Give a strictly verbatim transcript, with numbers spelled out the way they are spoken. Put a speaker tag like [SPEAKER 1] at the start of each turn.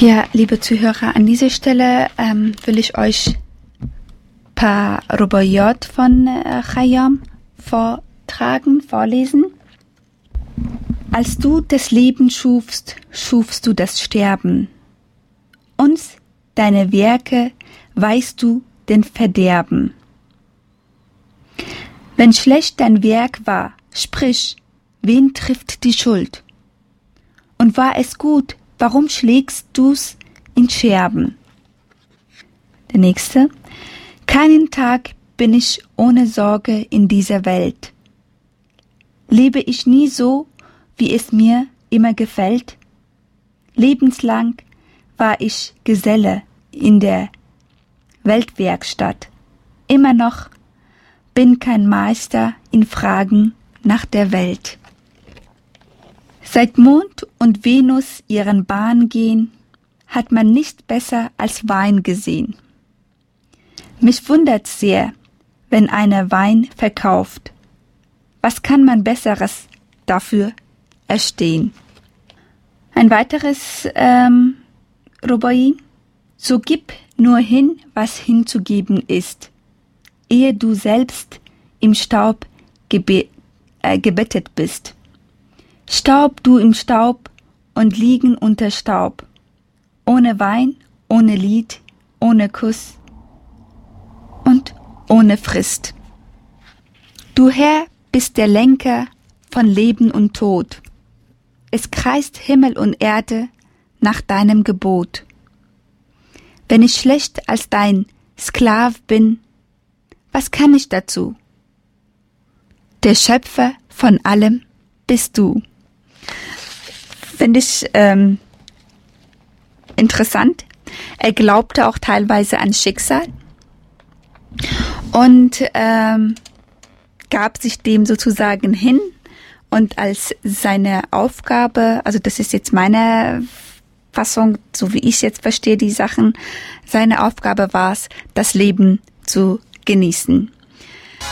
[SPEAKER 1] Ja, liebe Zuhörer, an dieser Stelle ähm, will ich euch ein paar Rubaiyat von äh, Khayyam vortragen, vorlesen. Als du das Leben schufst, schufst du das Sterben. Uns, deine Werke, weist du den Verderben. Wenn schlecht dein Werk war, sprich, wen trifft die Schuld? Und war es gut, warum schlägst du's in Scherben? Der nächste. Keinen Tag bin ich ohne Sorge in dieser Welt. Lebe ich nie so, wie es mir immer gefällt? Lebenslang war ich Geselle in der Weltwerkstatt. Immer noch bin kein Meister in Fragen nach der Welt. Seit Mond und Venus ihren Bahn gehen, hat man nicht besser als Wein gesehen. Mich wundert's sehr, wenn einer Wein verkauft. Was kann man Besseres dafür erstehen? Ein weiteres ähm, Rubai. So gib nur hin, was hinzugeben ist, ehe du selbst im Staub gebe- äh, gebettet bist. Staub du im Staub und liegen unter Staub, ohne Wein, ohne Lied, ohne Kuss und ohne Frist. Du Herr bist der Lenker von Leben und Tod. Es kreist Himmel und Erde nach deinem Gebot. Wenn ich schlecht als dein Sklav bin, was kann ich dazu? Der Schöpfer von allem bist du. Finde ich ähm, interessant. Er glaubte auch teilweise an Schicksal und ähm, gab sich dem sozusagen hin und als seine Aufgabe, also das ist jetzt meine Fassung, so wie ich jetzt verstehe die Sachen, seine Aufgabe war es, das Leben zu genießen.